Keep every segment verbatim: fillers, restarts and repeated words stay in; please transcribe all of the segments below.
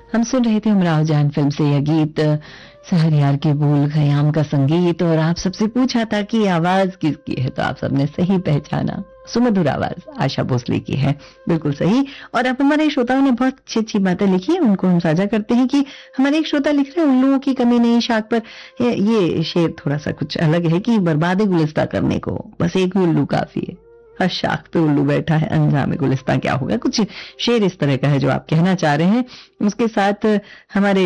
हम सुन रहे थे उमराव जान फिल्म से यह गीत, सहरयार के बोल, खयाम का संगीत। और आप सबसे पूछा था कि आवाज किसकी है, तो आप सबने सही पहचाना, सुमधुर आवाज आशा भोसले की है, बिल्कुल सही। और अब हमारे श्रोताओं ने बहुत अच्छी अच्छी बातें लिखी है, उनको हम साझा करते हैं कि हमारे एक श्रोता लिख रहे हैं, उल्लुओं की कमी नहीं शाख पर। ये शेर थोड़ा सा कुछ अलग है कि बर्बाद गुलिस्ता करने को बस एक ही उल्लू काफी है, हर शाख पे उल्लू बैठा है, अंजाम गुलिस्ता क्या होगा। कुछ शेर इस तरह का है जो आप कहना चाह रहे हैं। उसके साथ हमारे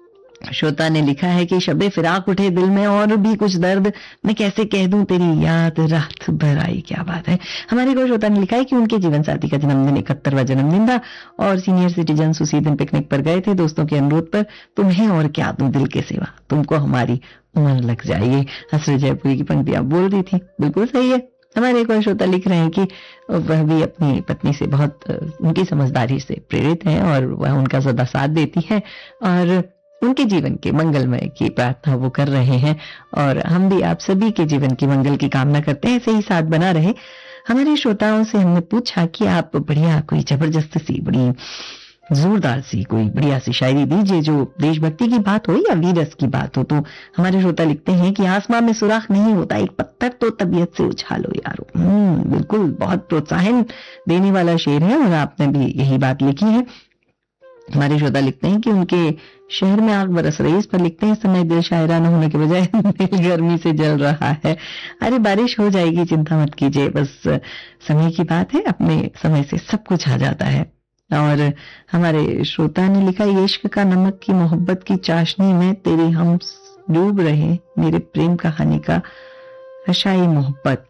श्रोता ने लिखा है कि शब्दे फिराक उठे दिल में और भी कुछ दर्द, मैं कैसे कह दूं तेरी याद रात भर आई। क्या बात है। हमारे को श्रोता ने लिखा है कि उनके जीवन साथी का जन्मदिन इकहत्तरवां जन्मदिन था और सीनियर सिटीजन उसी दिन पिकनिक पर गए थे दोस्तों के अनुरोध पर। तुम्हें और क्या दूं दिल के सिवा, तुमको हमारी उम्र लग जाएगी। हसरत जयपुरी की पंक्तियां बोल रही थी, बिल्कुल सही है। हमारे एक और श्रोता लिख रहे हैं कि वह भी अपनी पत्नी से बहुत उनकी समझदारी से प्रेरित है और वह उनका सदा साथ देती है और उनके जीवन के मंगलमय की प्रार्थना वो कर रहे हैं। और हम भी आप सभी के जीवन की मंगल की कामना करते हैं, ऐसे ही साथ बना रहे। हमारे श्रोताओं से हमने पूछा कि आप बढ़िया कोई जबरदस्त सी, बड़ी जोरदार सी, कोई बढ़िया सी शायरी दीजिए जो देशभक्ति की बात हो या वीरस की बात हो। तो हमारे श्रोता लिखते हैं कि आसमां में सुराख नहीं होता, एक पत्थर तो तबीयत से उछालो यारो। हम्म बिल्कुल, बहुत प्रोत्साहन देने वाला शेर है और आपने भी यही बात लिखी है। हमारे श्रोता लिखते हैं कि उनके शहर में आग बरस रही है, इस पर लिखते हैं समय दिल शायरा न होने के बजाय दिल गर्मी से जल रहा है। अरे बारिश हो जाएगी, चिंता मत कीजिए, बस समय की बात है, अपने समय से सब कुछ आ जाता है। और हमारे श्रोता ने लिखा, इश्क का नमक की मोहब्बत की चाशनी में तेरी हम डूब रहे, मेरे प्रेम कहानी का हशाई मोहब्बत।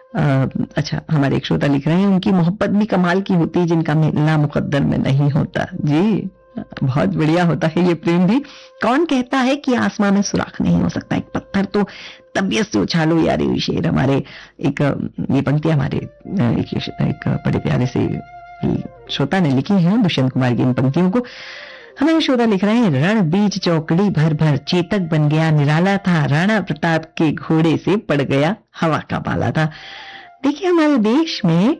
अच्छा, हमारे एक श्रोता लिख रहे हैं, उनकी मोहब्बत भी कमाल की होती है जिनका मिलना मुकद्दर में नहीं होता। जी बहुत बढ़िया होता है ये प्रेम भी। कौन कहता है कि आसमां में सुराख नहीं हो सकता, एक पत्थर तो तबीयत से उछालो यार। ये शेर हमारे एक, ये पंक्ति हमारे एक, एक बड़े प्यारे से श्रोता ने लिखी है, दुष्यंत कुमार की इन पंक्तियों को। हमें श्रोता लिख रहे हैं, रण बीच चौकड़ी भर भर चेतक बन गया निराला था, राणा प्रताप के घोड़े से पड़ गया हवा का बाला था। देखिए हमारे देश में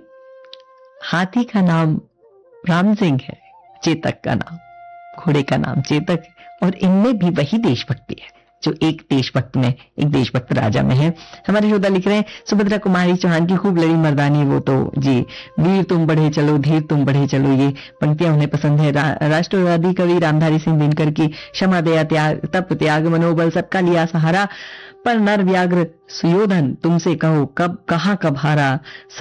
हाथी का नाम राम सिंह है, चेतक का नाम, घोड़े का नाम चेतक है, और इनमें भी वही देशभक्ति है जो एक देशभक्त में, एक देशभक्त राजा में है। हमारे श्रोता लिख रहे हैं, सुभद्रा कुमारी चौहान की खूब लड़ी मर्दानी वो तो जी, वीर तुम बढ़े चलो धीर तुम बढ़े चलो, ये पंक्तियां उन्हें पसंद है। रा, राष्ट्रवादी कवि रामधारी सिंह दिनकर की, क्षमा दया त्याग तप त्याग मनोबल सबका लिया सहारा, पर नर व्याघ्र सुयोधन तुमसे कहो कब कहां कब हारा।